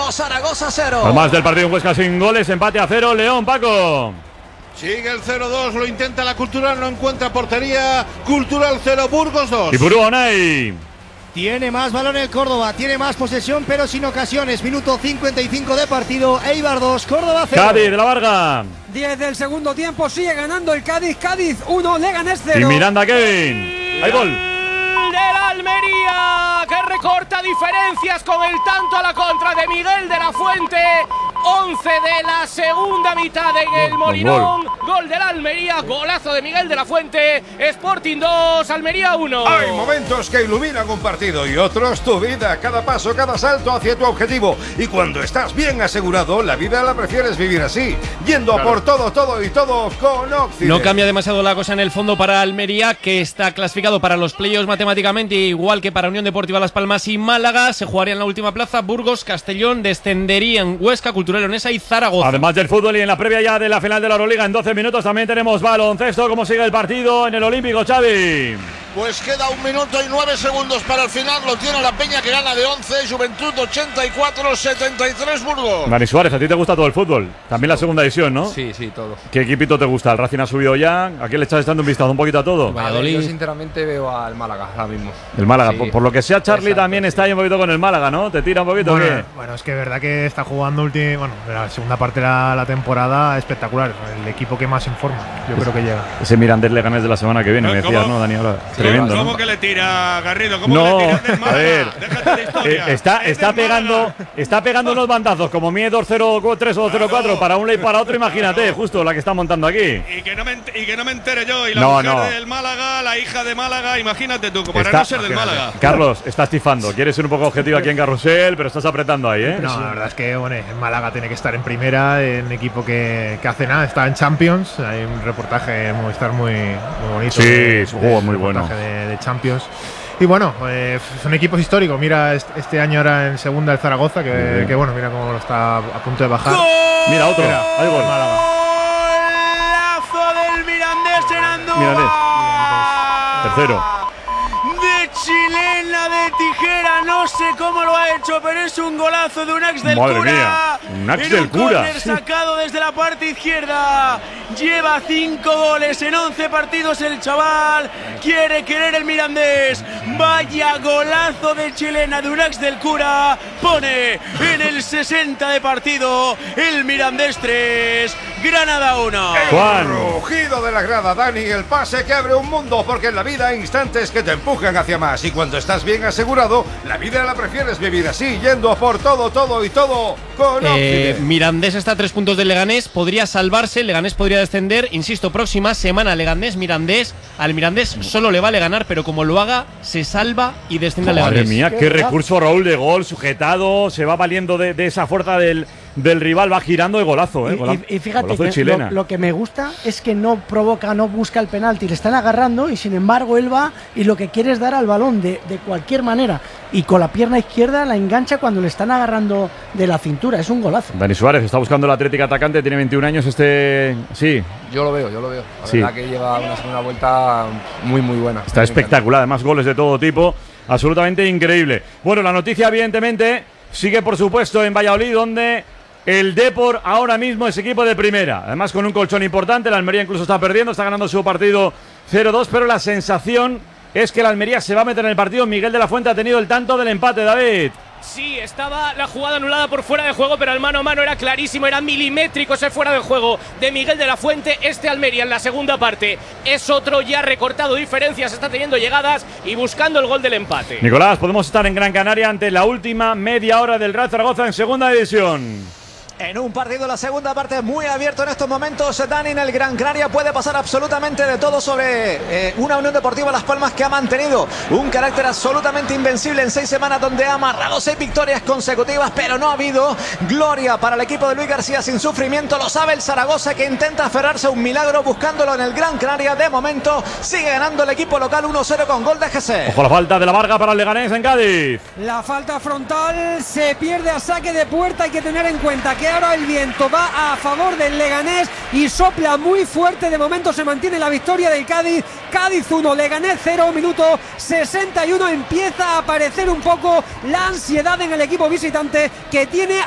1, Zaragoza 0. Además del partido en Huesca sin goles, empate a 0, León, Paco. Sigue el 0-2, lo intenta la Cultural, no encuentra portería. Cultural 0, Burgos 2. Y Burú Unai. Tiene más balón el Córdoba, tiene más posesión, pero sin ocasiones. Minuto 55 de partido. Eibar 2, Córdoba 0. Cádiz de la Varga. 10 del segundo tiempo, sigue ganando el Cádiz. Cádiz 1, Leganés 0. Y Miranda, Kevin. Hay gol del Almería, que recorta diferencias con el tanto a la contra de Miguel de la Fuente. 11 de la segunda mitad en el Molinón. Gol del Almería, golazo de Miguel de la Fuente. Sporting 2, Almería 1. Hay momentos que iluminan un partido y otros tu vida. Cada paso, cada salto hacia tu objetivo. Y cuando estás bien asegurado, la vida la prefieres vivir así, yendo por todo y todo con Occident. No cambia demasiado la cosa en el fondo para Almería, que está clasificado para los playoffs matemáticamente, igual que para Unión Deportiva Las Palmas y Málaga. Se jugaría en la última plaza. Burgos, Castellón descenderían Huesca, Cultural Leonesa y Zaragoza. Además del fútbol y en la previa ya de la final de la Euroliga, en 12 minutos también tenemos baloncesto. ¿Cómo sigue el partido en el Olímpico, Xavi? Pues queda 1 minuto y 9 segundos para el final. Lo tiene la Peña, que gana de 11. Juventud 84-73 Burgos. Dani Suárez, a ti te gusta todo el fútbol. También la segunda división, ¿no? Sí, todo. ¿Qué equipito te gusta? ¿El Racing ha subido ya? ¿A quién le estás echando un vistazo un poquito a todo? Yo sinceramente veo al Málaga ahora mismo. El Málaga, sí, por lo que sea, Charlie también está ahí un poquito con el Málaga, ¿no? ¿Te tira un poquito? Bueno, es que es verdad que está jugando la segunda parte de la temporada espectacular. El equipo que más informa, yo creo que llega. Ese Mirandés Leganés de la semana que viene, me decías, ¿no, Dani? Ahora, tremendo, ¿no? ¿Cómo que le tira, Garrido? ¿Cómo no, que le tira del Málaga? A ver, déjate de historia. está pegando unos bandazos como mie 2-0-3 o 2-0-4 para un lado y para otro, imagínate, justo la que está montando aquí. Y que no me entere yo, y la mujer del Málaga, la hija de Málaga, imagínate tú, para no ser del Málaga. Carlos, estás tifando, quieres ser un poco objetivo aquí en Carrusel, pero estás apretando ahí, ¿eh? No, la verdad es que el Málaga tiene que estar en primera, en equipo que hace nada, está en Champions. Hay un reportaje muy bonito. Sí, es un juego muy bueno. De Champions. Y bueno, son equipos históricos. Mira, este año era en segunda el Zaragoza, que mira cómo está a punto de bajar. ¡Gol! Mira, otro. Hay gol. Golazo del Mirandés en Andújar. Mirandés. Tercero. De chilena de tijera, no sé cómo lo ha hecho, pero es un golazo de un ex del Madre Cura. Mía, un ex del Cura. Sacado desde la parte izquierda. Lleva 5 goles en 11 partidos el chaval. Quiere querer el Mirandés. Vaya golazo de chilena de un ex del Cura. Pone en el 60 de partido el Mirandés 3, Granada 1. El rugido de la grada, Dani, el pase que abre un mundo, porque en la vida hay instantes que te empujan hacia más, y cuando estás bien asegurado, la vida la prefieres vivir así, yendo por todo y todo con Occident. Mirandés está a 3 puntos del Leganés, podría salvarse, Leganés podría descender, insisto, próxima semana Leganés-Mirandés, al Mirandés solo le vale ganar, pero como lo haga, se salva y desciende al Leganés. Madre mía, qué recurso, Raúl, de gol, sujetado, se va valiendo de esa fuerza del rival, va girando de golazo, y fíjate que lo que me gusta es que no provoca, no busca el penalti, le están agarrando y sin embargo él va y lo que quiere es dar al balón de cualquier manera, y con la pierna izquierda la engancha cuando le están agarrando de la cintura. Es un golazo. Dani Suárez está buscando el Atlético atacante, tiene 21 años sí. Yo lo veo. La verdad que lleva una segunda vuelta muy buena. Está espectacular, además goles de todo tipo, absolutamente increíble. Bueno, la noticia evidentemente sigue por supuesto en Valladolid, donde el Depor ahora mismo es equipo de primera, además con un colchón importante. La Almería incluso está perdiendo, está ganando su partido 0-2, pero la sensación es que la Almería se va a meter en el partido. Miguel de la Fuente ha tenido el tanto del empate, David. Sí, estaba la jugada anulada por fuera de juego, pero el mano a mano era clarísimo, era milimétrico ese fuera de juego de Miguel de la Fuente. Este Almería en la segunda parte es otro, ya recortado diferencias, está teniendo llegadas y buscando el gol del empate. Nicolás, podemos estar en Gran Canaria ante la última media hora del Real Zaragoza en segunda división. En un partido, la segunda parte muy abierto en estos momentos, Dani, en el Gran Canaria puede pasar absolutamente de todo sobre una Unión Deportiva Las Palmas que ha mantenido un carácter absolutamente invencible en 6 semanas, donde ha amarrado 6 victorias consecutivas, pero no ha habido gloria para el equipo de Luis García sin sufrimiento. Lo sabe el Zaragoza, que intenta aferrarse a un milagro buscándolo en el Gran Canaria. De momento sigue ganando el equipo local 1-0 con gol de Jesse. Ojo la falta de la Varga para el Leganés en Cádiz. La falta frontal se pierde a saque de puerta. Hay que tener en cuenta que ahora el viento va a favor del Leganés y sopla muy fuerte. De momento se mantiene la victoria del Cádiz. Cádiz 1, Leganés 0, minuto 61. Empieza a aparecer un poco la ansiedad en el equipo visitante, que tiene